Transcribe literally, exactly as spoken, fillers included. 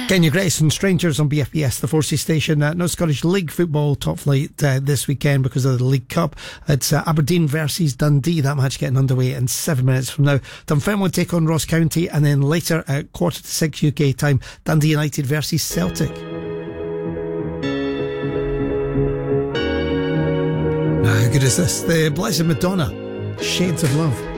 Kenya Grayson, Strangers on B F B S, the Forces station. Uh, no Scottish League football top flight uh, this weekend because of the League Cup. It's uh, Aberdeen versus Dundee. That match getting underway in seven minutes from now. Dunfermline take on Ross County, and then later at quarter to six U K time, Dundee United versus Celtic. Now, how good is this? The Blessed Madonna, Shades of Love.